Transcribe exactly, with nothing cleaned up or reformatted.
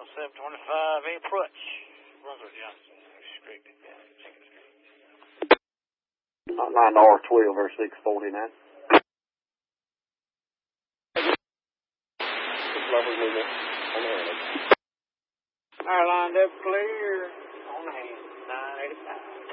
seven twenty-five approach. Brunswick Johnson, restricted. Hotline R twelve or six forty-nine. Power lined up clear. On hand, nine eighty-five.